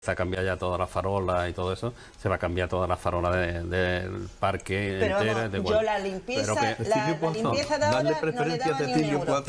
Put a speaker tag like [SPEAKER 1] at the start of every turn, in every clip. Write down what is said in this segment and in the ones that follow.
[SPEAKER 1] se ha cambiado ya todas las farolas y todo eso, se va a cambiar todas las farolas del parque
[SPEAKER 2] pero
[SPEAKER 1] entera.
[SPEAKER 2] Vamos, yo la limpieza, la limpieza de ahora no le daba ni un euro.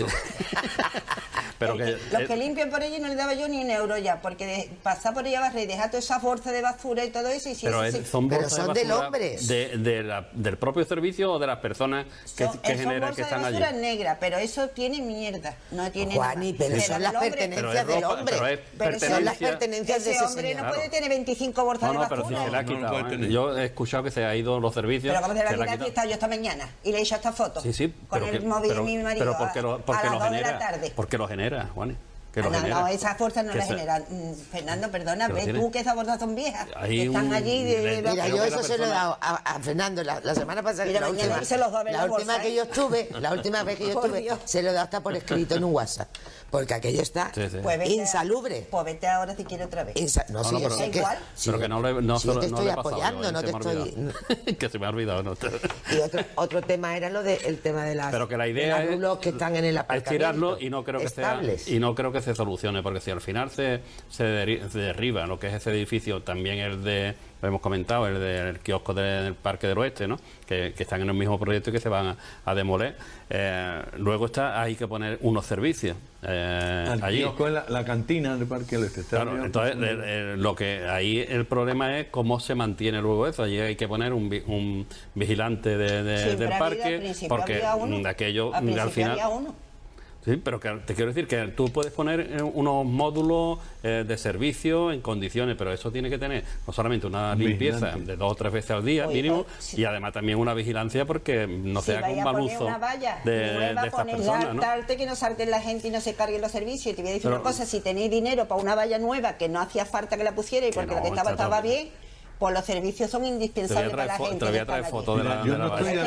[SPEAKER 1] Pero
[SPEAKER 2] los que limpian por allí no le daba yo ni un euro ya, porque pasar por allá a barrer y dejar todas esas bolsas de basura y todo eso. Y si
[SPEAKER 1] pero son bolsas
[SPEAKER 3] del hombre.
[SPEAKER 1] Del propio servicio o de las personas que generan, que están allí.
[SPEAKER 2] Son basura negra, pero eso tiene mierda. No tiene
[SPEAKER 3] Juani, pero son las pertenencias del hombre. Pero son las pertenencias de ese hombre.
[SPEAKER 2] No puede tener 25 bolsas de basura.
[SPEAKER 1] Pero si se le ha quitado. Yo he escuchado que se ha ido los servicios.
[SPEAKER 2] Pero como se le ha quitado yo esta mañana y le he hecho esta foto.
[SPEAKER 1] Sí,
[SPEAKER 2] con el móvil de mi marido.
[SPEAKER 1] Pero porque lo genera. Porque lo genera, Juani.
[SPEAKER 2] No, esas fuerzas no las generan. Fernando, perdona, ves tú que esas fuerzas son viejas. Están allí.
[SPEAKER 3] Mira, yo eso se lo he dado a Fernando la semana pasada.
[SPEAKER 2] Mira,
[SPEAKER 3] la última vez que yo estuve, se lo he dado hasta por escrito en un WhatsApp. Porque aquello está insalubre.
[SPEAKER 2] Pues vete ahora si quieres otra vez.
[SPEAKER 3] No, sí,
[SPEAKER 2] pero igual.
[SPEAKER 1] Pero que no
[SPEAKER 3] te estoy apoyando, no te estoy.
[SPEAKER 1] Que se me ha olvidado.
[SPEAKER 3] Y otro tema era el tema de las.
[SPEAKER 1] Pero que la idea es
[SPEAKER 3] que están en el aparcamiento.
[SPEAKER 1] Es tirarlo y no creo que sea. Y no creo que se solucione, porque si al final se derriba lo que es ese edificio, también el de, lo hemos comentado, el del kiosco del Parque del Oeste, ¿no? Que están en el mismo proyecto y que se van a demoler. Luego hay que poner unos servicios allí.
[SPEAKER 4] Kiosco es la cantina del Parque del Oeste.
[SPEAKER 1] Claro, entonces lo que ahí el problema es cómo se mantiene luego eso. Allí hay que poner un vigilante del parque, porque aquello al final. Sí, pero que te quiero decir que tú puedes poner unos módulos de servicio en condiciones, pero eso tiene que tener no solamente una limpieza de 2 o 3 veces al día mínimo, y además también una vigilancia, porque no se haga un mal uso de estas personas, ¿no?
[SPEAKER 2] Que no salten la gente y no se carguen los servicios. Y te voy a decir una cosa, si tenéis dinero para una valla nueva que no hacía falta que la pusierais porque la que estaba bien, pues los servicios son indispensables para la gente.
[SPEAKER 1] Te voy a traer fotos de la valla.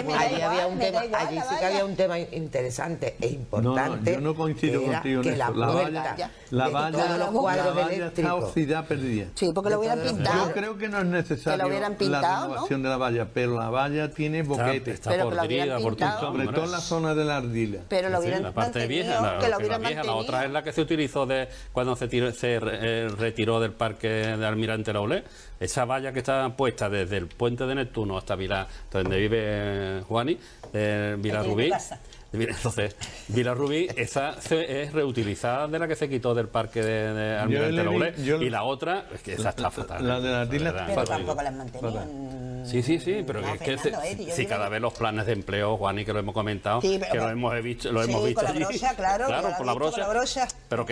[SPEAKER 3] Allí sí que había un tema interesante e importante.
[SPEAKER 4] Yo no coincido contigo en eso. La valla está oxidada, perdida.
[SPEAKER 2] Sí, porque lo hubieran pintado.
[SPEAKER 4] Yo creo que no es necesario la renovación de la valla, pero la valla tiene boquete.
[SPEAKER 1] Está podrida por todo.
[SPEAKER 4] Sobre todo en la zona de la ardila.
[SPEAKER 2] Pero lo hubieran
[SPEAKER 1] la parte vieja, la otra es la que se utilizó cuando se retiró del parque de Almirante Laulé. Esa valla que está puesta desde el puente de Neptuno hasta donde vive Juani, Vilarrubí. Entonces, Vilarrubí, esa es reutilizada de la que se quitó del parque de Almirante Laulé. Y la otra, es que esa está fatal.
[SPEAKER 4] La de la ardila está
[SPEAKER 2] fatal. Pero tampoco las mantenían.
[SPEAKER 1] Sí, pero es que si cada vez los planes de empleo, Juani, que lo hemos comentado, que lo hemos visto
[SPEAKER 2] con
[SPEAKER 1] allí.
[SPEAKER 2] La brocha, claro,
[SPEAKER 1] con la brocha. Pero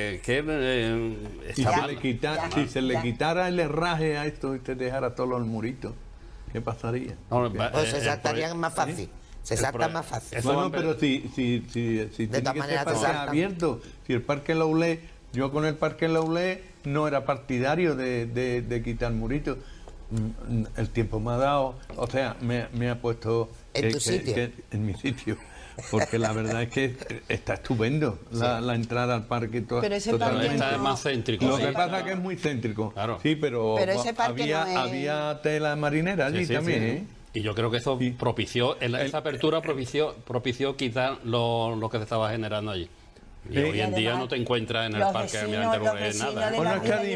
[SPEAKER 4] si se le quitara el herraje a esto y te dejara todos los muritos, ¿qué pasaría?
[SPEAKER 3] Pues se saltarían más fácil. Se salta más fácil.
[SPEAKER 4] Bueno, pero si tiene que ser abierto, si el Parque Laulé, yo con el Parque Laulé no era partidario de quitar muritos. El tiempo me ha dado, o sea, me ha puesto en mi sitio, porque la verdad es que está estupendo la entrada al parque.
[SPEAKER 2] Pero ese parque
[SPEAKER 1] está más céntrico.
[SPEAKER 4] Lo que pasa es que es muy céntrico. Claro. Sí, pero
[SPEAKER 2] ese parque
[SPEAKER 4] había tela marinera allí también.
[SPEAKER 1] Sí. Y yo creo que eso propició, esa apertura propició quitar lo que se estaba generando allí. Y hoy en día no te encuentras en el parque de Almirante Laulé nada.
[SPEAKER 4] Bueno, es que ha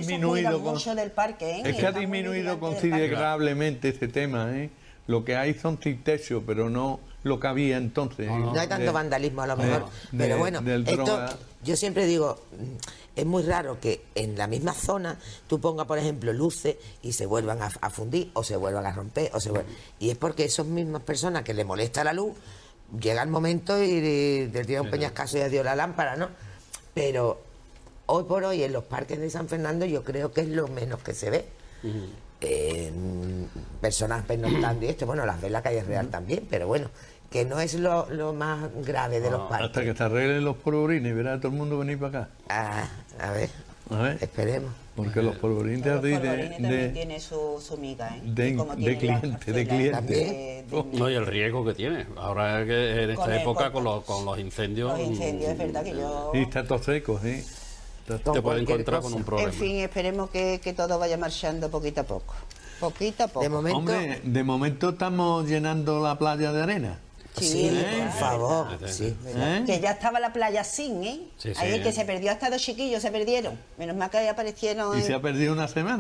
[SPEAKER 4] disminuido considerablemente este tema, ¿eh? Lo que hay son tristechos, pero no lo que había entonces.
[SPEAKER 3] No hay tanto vandalismo a lo mejor. Pero bueno, esto, yo siempre digo, es muy raro que en la misma zona tú pongas, por ejemplo, luces y se vuelvan a fundir o se vuelvan a romper. Y es porque esas mismas personas que le molesta la luz, llega el momento y te tira un peñascaso y adiós la lámpara, ¿no? Pero hoy por hoy en los parques de San Fernando yo creo que es lo menos que se ve. Personas pernoctando y esto, bueno, las ve en la calle Real también, pero bueno, que no es lo más grave de los parques.
[SPEAKER 4] Hasta que se arreglen los polvorines, verá todo el mundo venir para acá.
[SPEAKER 3] A ver, esperemos.
[SPEAKER 4] Porque los polvorines
[SPEAKER 2] también tiene su miga, ¿eh?
[SPEAKER 4] De cliente.
[SPEAKER 1] No, y el riesgo que tiene. Ahora que en esta época con los incendios.
[SPEAKER 2] Los incendios, es verdad que yo.
[SPEAKER 4] Sí, está todo seco, ¿eh?
[SPEAKER 1] Te puede encontrar con un problema.
[SPEAKER 2] En fin, esperemos que todo vaya marchando poquito a poco. Poquito a poco.
[SPEAKER 4] De momento estamos llenando la playa de arena.
[SPEAKER 3] Sí, por favor. Sí.
[SPEAKER 2] Que ya estaba la playa sin, ¿eh?
[SPEAKER 1] Sí,
[SPEAKER 2] ahí es que se perdió hasta 2 chiquillos, se perdieron. Menos mal que aparecieron.
[SPEAKER 4] ¿Y se ha perdido una semana?